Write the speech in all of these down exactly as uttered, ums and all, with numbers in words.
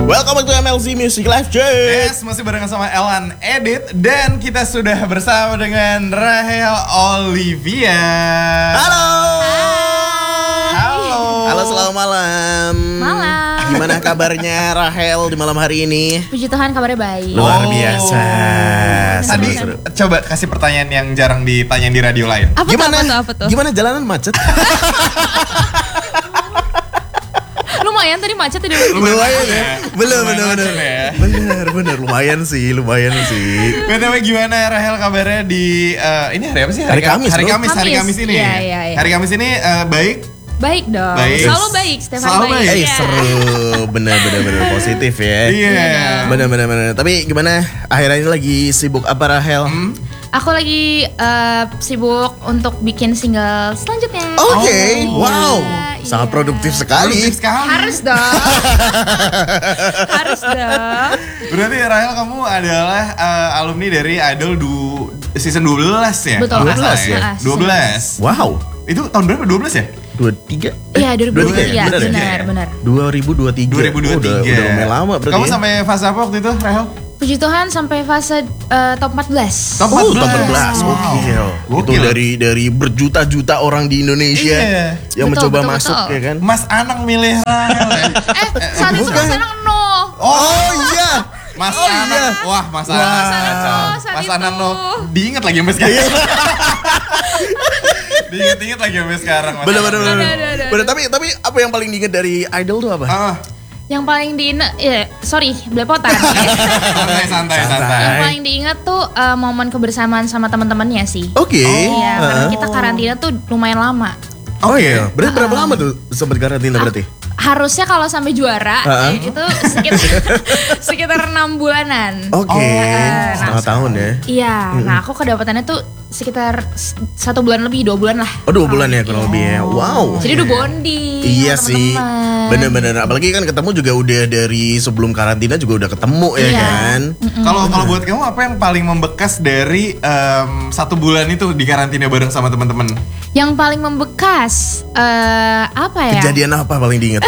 Welcome back to M L Z Music Live, J. Yes, masih barengan sama Elan Edit. Dan kita sudah bersama dengan Rahel Olivia. Halo. Halo. Halo, selamat malam. Malam. Gimana kabarnya Rahel di malam hari ini? Puji Tuhan kabarnya baik. Luar Oh. biasa. Tadi Seru-seru. coba kasih pertanyaan yang jarang ditanyain di radio lain. Apa Gimana? tuh, apa tuh, apa tuh? Gimana jalanan macet? Lumayan tadi macet tadi. Lumayan ya. Belum, Lumayan bener, bener. macet ya. Bener, bener. Lumayan sih, lumayan sih. B T W gimana Rahel kabarnya di eh, ini hari apa sih? Hari Kamis, Hari bro. Kamis, hari Kamis. Kamis ini. Iya, iya, iya. Hari Kamis ini eh, baik. Baik dong. Baik. Selalu baik, setiap hari Selalu baik. baik. Eh, Iya. seru. Bener, bener, bener. Positif ya. Iya. Bener, bener, bener. Tapi gimana? Akhirnya ini lagi sibuk apa Rahel? Hmm? Aku lagi eh, sibuk untuk bikin single selanjutnya. Oke, Oh. wow. Iya, Sangat iya. produktif sekali. Produktif sekali. Harus dong. Harus dong. Berarti Rahel kamu adalah eh, alumni dari Idol du season dua belas ya? Betul. Kalau nggak salah dua belas ya? Ah, dua belas. Wow. Itu tahun berapa? dua belas ya? Dua tiga. Iya, dua ribu dua puluh tiga. Bener ya? Benar, benar. Dua ribu dua tiga. dua ribu dua puluh tiga. Oh, udah, udah lumayan lama berarti. Kamu ya? sampai fase apa waktu itu, Rahel? Puji Tuhan sampai fase eh, top empat belas. Top Oh, empat top empat belas. Wow. Gokil. Itu Gokil. dari dari berjuta-juta orang di Indonesia Iya. yang Betul, mencoba betul, masuk betul. ya kan. Mas Anang milih Rahel ya? Eh, saat itu bukan. Mas Anang no. Oh iya. Mas Oh, Anang, iya. wah Mas Wah. Anang, Mas Anang kacau. no, saat Mas itu. Anang no, diinget lagi sampai sekarang. Diinget-inget lagi sampai sekarang. Mas Bener Anang. bener bener. Ada, ada, ada. Bener, tapi tapi apa yang paling diinget dari Idol tuh apa? Ah, Yang paling diinget, ya sorry, belepotan. santai santai Santai. santai. Yang paling diingat tuh eh, momen kebersamaan sama teman-temannya sih. Oke. Iya, karena Heeh. kita karantina tuh lumayan lama. Oh iya. Berarti berapa lama tuh sempat karantina berarti? Harusnya kalau sampai juara Heeh. eh, itu sekitar sekitar enam bulanan. Oke. Oh, Setengah tahun ya. Iya, nah aku kedapatannya tuh sekitar s- satu bulan lebih, dua bulan lah. Oh dua bulan ya kurang lebih ya. Wow. Jadi udah bonding. Iya sama sih, teman-teman. bener-bener. Apalagi kan ketemu juga udah dari sebelum karantina juga udah ketemu ya Iya. kan. Kalau kalau buat kamu apa yang paling membekas dari em, satu bulan itu di karantina bareng sama teman-teman? Yang paling membekas eh apa ya? Kejadian apa paling diingat?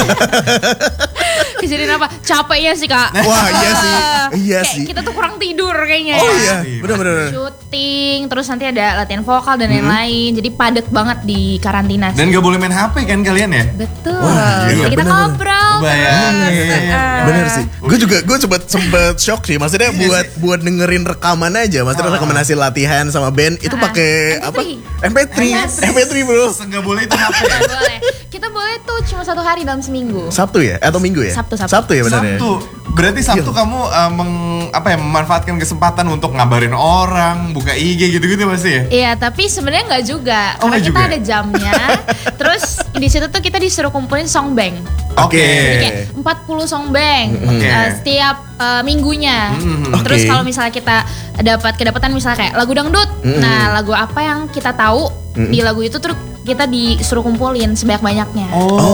Kejadian apa? Capeknya sih kak. Wah iya sih, iya Kayak sih. kita tuh kurang tidur kayaknya. Oh ya. iya, Pasti, bener-bener. Syuting, terus nanti ada latihan vokal dan lain-lain. Jadi padat banget di karantina sih. Dan gak boleh main H P kan kalian ya? Betul. Wah, iya, Jadi kita bener-bener. ngobrol. Bayangin. Heeh. Bener sih. Gue juga gue sempet sempet shock sih. Maksudnya Iya buat sih. buat dengerin rekaman aja. Maksudnya Ah. rekaman hasil latihan sama band itu Ah. pakai M P apa? tiga. M P tiga. Yes. M P tiga bro. Nggak boleh itu H P ya? Nggak boleh. Kita boleh tuh cuma satu hari dalam seminggu. Sabtu ya? Atau Minggu ya? Sabtu, Sabtu. Sabtu ya benar ya? Sabtu. Berarti Sabtu Iya. kamu eh, meng, apa ya memanfaatkan kesempatan untuk ngabarin orang, buka I G gitu-gitu pasti ya? Iya, tapi sebenarnya nggak juga. Oh, Karena nggak kita juga? ada jamnya. Terus di situ tuh kita disuruh kumpulin song bank. Oke. Jadi kayak empat puluh song bank Oke. eh, setiap eh, minggunya. Mhm. Terus Oke. kalau misalnya kita dapat kedapatan misalnya kayak lagu dangdut. Mhm. Nah, lagu apa yang kita tahu Mhm. di lagu itu terus kita disuruh kumpulin sebanyak-banyaknya.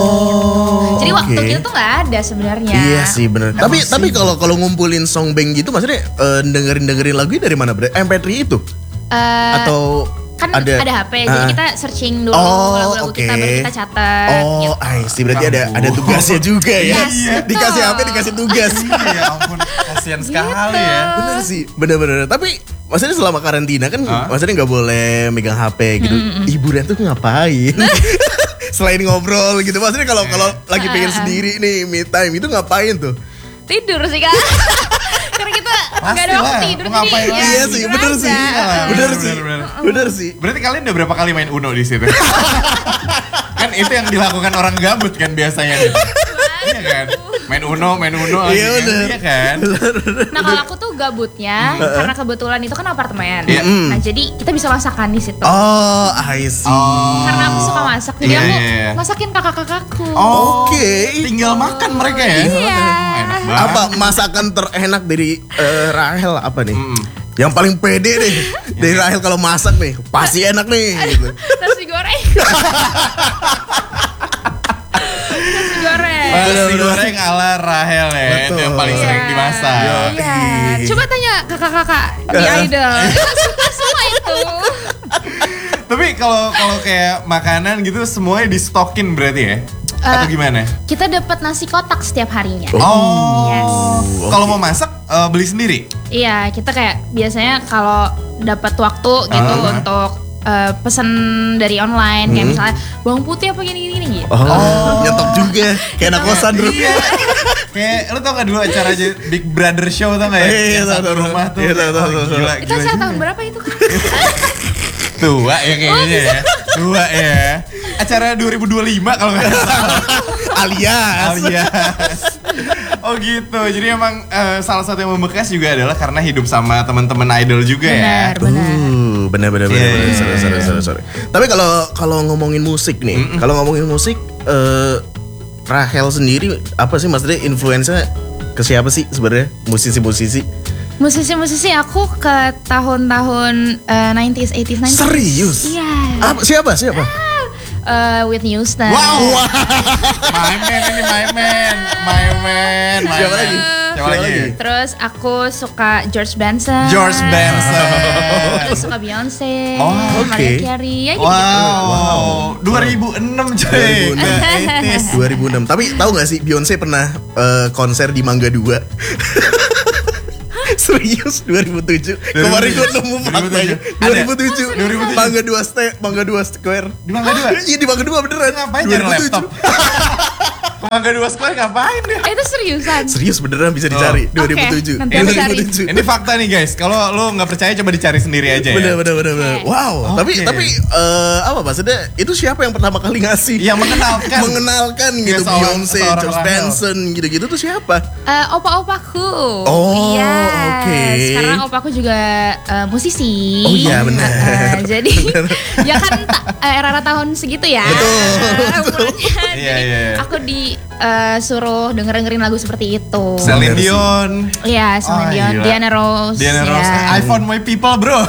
Oh. Jadi waktu oke. kita tuh nggak ada sebenarnya. Iya sih bener. Tapi Emang tapi sih. kalau kalau ngumpulin song bank gitu, maksudnya eh, dengerin dengerin lagunya dari mana? Bre? M P tiga itu Eh, atau kan ada, H P, jadi Ah. kita searching dulu Oh, lagu-lagu kita oke. baru kita catat. Oh, gitu. I see. Berarti ada Ampun. ada tugasnya juga ya. Yes, betul. Dikasih H P, dikasih tugas. Iya ampun, kasihan sekali Gitu. ya. Bener sih, bener-bener. Tapi maksudnya selama karantina kan, Hah? maksudnya nggak boleh megang H P gitu. Hiburan tuh ngapain? Selain ngobrol gitu, maksudnya kalau kalau lagi pengen sendiri nih, me time itu ngapain tuh? Tidur sih kak. Karena kita nggak ada Pastilah, waktu tidur mau ngapain jadi ya, iya sih, tidur bener aja. sih, Iyalah, bener bener, sih, bener, bener sih. Berarti kalian udah berapa kali main Uno di situ? Kan itu yang dilakukan orang gabut kan biasanya. Iya kan? Main Uno, main Uno lagi Iya, kan? bener. Iya kan? Nah kalau aku tuh gabutnya karena kebetulan itu kan apartemen. Iya. Nah jadi kita bisa masakan di situ. Oh, I see. Oh. Karena aku suka masak, jadi Iya, aku iya, iya. masakin kakak-kakakku. Oh, Oke. tinggal makan mereka ya? Iya. Enak banget. Apa masakan terenak dari eh, Rahel apa nih? Mm. Yang paling pede deh dari Rahel kalau masak nih, pasti enak nih gitu. Nasi goreng. Nasi goreng. Nasi goreng ala Rahel ya, itu Betul. yang paling sering Iya. dimasak. Iya. Coba tanya kakak-kakak di Idol. Itu suka semua itu. Tapi kalau kalau kayak makanan gitu semuanya di stokin berarti ya? Atau gimana? Kita dapat nasi kotak setiap harinya. Oh, Yes. kalau mau masak eh, beli sendiri? Iya, kita kayak biasanya kalau dapat waktu gitu Ah. untuk eh, pesan dari online kayak Hmm. misalnya bawang putih apa gini-gini gitu. Oh, nyetok juga. Kayak anak kosan bro. Iya. Kayak lu tau gak dulu acara aja Big Brother Show tau gak ya? Iya, iya, Yang tahu, satu tahu. rumah tuh. Iya, tahu, tahu, Oh, tahu, tahu. gila, Itu gila acara juga. tahun berapa itu kan? Tua ya kayaknya ya. Tua ya. Acara dua ribu dua puluh lima kalau nggak salah. Alias. Alias. Oh gitu. Jadi emang eh, salah satu yang membekas juga adalah karena hidup sama teman-teman idol juga ya. Benar, benar. Uh, benar benar benar. Iya, benar. iya, Sorry, iya. sorry, sorry, sorry. Tapi kalau kalau ngomongin musik nih, kalau ngomongin musik, eh Rahel sendiri apa sih maksudnya influence-nya ke siapa sih sebenarnya musisi-musisi? Musisi-musisi aku ke tahun-tahun eh, nineties, eighties, nineties. Serius? Iya. Apa siapa siapa? Eh, Whitney Houston. Wow. My man ini my man, my man, my Siapa man. lagi? Siapa Siapa lagi? lagi? Terus aku suka George Benson. George Benson. Terus suka Beyonce. Oh, oke. Mariah Carey. Ya gitu. Wow, dua ribu enam coy. dua ribu enam. dua ribu enam. Tapi tahu gak sih Beyonce pernah eh, konser di Mangga dua? Serius dua ribu tujuh. Kemarin gue nemu faktanya. Ada? dua ribu tujuh. dua ribu tujuh. Mangga dua ste, Mangga dua Square. Di Mangga dua? Iya di Mangga dua beneran. Ngapain dua nyari ribu tujuh. laptop? Ke Mangga dua Square ngapain dia? Eh, itu seriusan. Serius beneran bisa dicari Oh. dua ribu tujuh. Oke, nanti aku cari. dua ribu tujuh. Ini fakta nih guys. Kalau lo nggak percaya coba dicari sendiri aja ya. Bener bener bener bener. Oke. Wow. Tapi Oke. tapi eh, apa maksudnya? Itu siapa yang pertama kali ngasih? Yang mengenalkan. Mengenalkan gitu Ya, seorang- Beyonce, seorang George Rahel. Benson gitu-gitu tuh siapa? Eh, opa-opaku. Oh, Yes. oke. Karena opaku juga eh, musisi. Oh, iya, benar. Eh, jadi ya kan ta- eh, era-era tahun segitu ya. Betul, Eh, betul. umurnya. Iya, Jadi iya, iya. aku disuruh denger-dengerin lagu seperti itu. Celine Bener sih. Dion. Iya, Celine Oh, Dion, gila. Diana Ross. Diana ya. Ross. I found my people bro.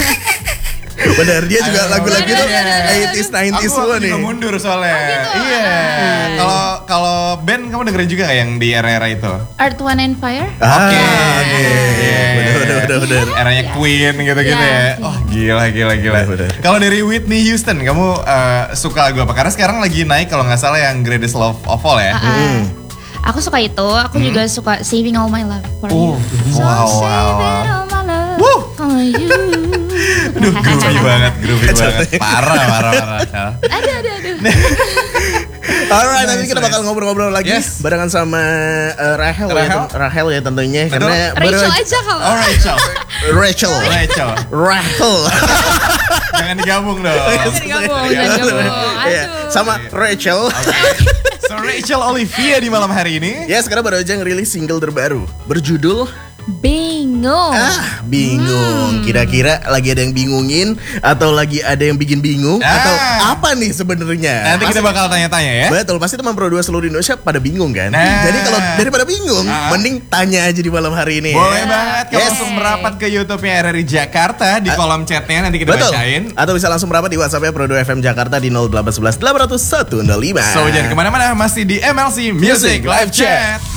Bener, dia juga Aduh. lagu-lagu tuh Bener, bener, bener. eighties, nineties Aku semua waktu nih. juga mundur soalnya. gitu? Iya. Kalau kalau band kamu dengerin juga nggak yang di era-era itu? Earth, Wind and Fire. Ah, Oke. oke. Bener, bener, bener, bener. Eranya Queen gitu-gitu Iya, ya. sih. Oh gila gila gila. Bener, bener. Kalau dari Whitney Houston, kamu eh, suka lagu apa? Karena sekarang lagi naik kalau nggak salah yang Greatest Love of All ya. Ah, ah. Aku suka itu. Aku juga suka Saving All My Love for Oh, You. So wow, wow, saving wow. all my love Wuh. for you. Aduh, groovy banget, groovy banget. Parah, parah, parah. Aduh, aduh, aduh. Alright, nanti Nice, kita bakal nice. ngobrol-ngobrol lagi Yes. barengan sama eh, Rahel, ya, Rahel? ten- Rahel ya tentunya Betul. karena Rachel baru- aja kalau. Oh, Rachel. Rachel. Rachel. Rahel. Jangan digabung dong. Jangan digabung, jangan digabung. Iya, Aduh. sama Rachel. So Rachel Olivia di malam hari ini. Ya, sekarang baru aja ngerilis single terbaru berjudul Bingung. Ah, bingung. Kira-kira lagi ada yang bingungin atau lagi ada yang bikin bingung Ah. atau apa nih sebenarnya? Nanti kita bakal tanya-tanya ya. Betul, pasti teman Pro dua seluruh Indonesia pada bingung kan? Nah. Jadi kalau daripada bingung, Ah. mending tanya aja di malam hari ini. Boleh ya. banget kamu Yes. langsung merapat ke YouTube-nya R R I Jakarta di kolom chatnya nanti kita Betul. bacain. Atau bisa langsung merapat di WhatsApp-nya Pro dua F M Jakarta di nol delapan satu satu delapan nol satu nol lima. So jangan kemana-mana, masih di M L C Music Live Chat.